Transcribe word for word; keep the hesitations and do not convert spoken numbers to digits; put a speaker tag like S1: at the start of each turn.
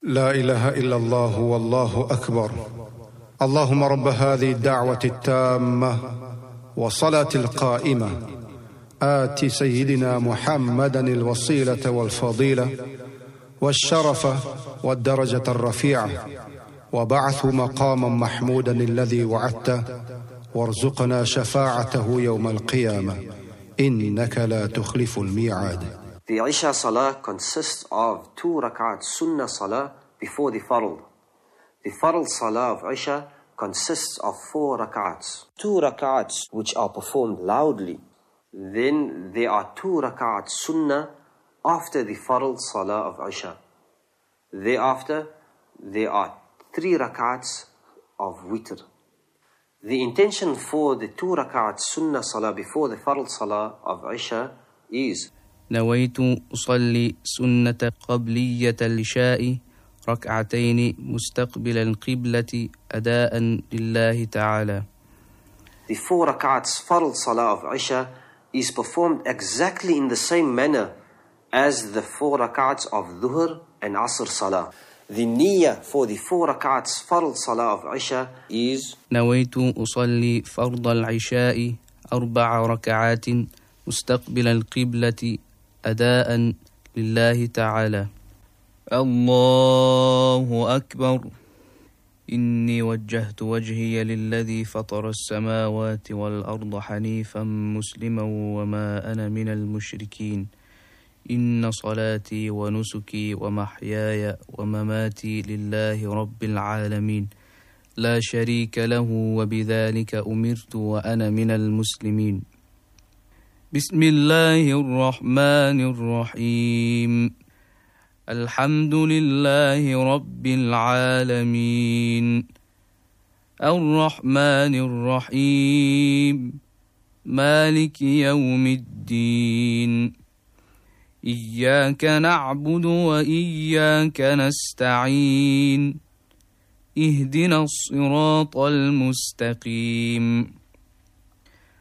S1: لا إله إلا الله والله أكبر. اللهم رب هذه الدعوة التامة والصلاة القائمة آت سيدنا محمدا الوسيلة والفضيلة والشرف والدرجة الرفيعة وبعثه مقاما محمودا الذي وعدته وارزقنا شفاعته يوم القيامة إنك لا تخلف الميعاد.
S2: The Isha Salah consists of two rak'at Sunnah Salah before the Farl. The Farl Salah of Isha consists of four rak'ats. Two rak'ats which are performed loudly. Then there are two rak'at Sunnah after the Farl Salah of Isha. Thereafter, there are three rak'ats of Witr. The intention for the two rak'at Sunnah Salah before the Farl Salah of Isha is
S3: نويت أصلي سنة قبلية العشاء ركعتين مستقبل القبلة أداء لله تعالى.
S2: The four rak'ats Farl Salah of Isha is performed exactly in the same manner as the four rak'ats of Dhuhr and Asr Salah. The niyyah for the four rak'ats Farl Salah of Isha is
S3: نويت أصلي فرض العشاء أربع ركعات مستقبل القبلة أداء لله تعالى. الله أكبر. إني وجهت وجهي للذي فطر السماوات والأرض حنيفا مسلما وما أنا من المشركين. إن صلاتي ونسكي ومحياي ومماتي لله رب العالمين لا شريك له وبذلك أمرت وأنا من المسلمين. بسم الله الرحمن الرحيم. الحمد لله رب العالمين الرحمن الرحيم مالك يوم الدين إياك نعبد وإياك نستعين اهدنا الصراط المستقيم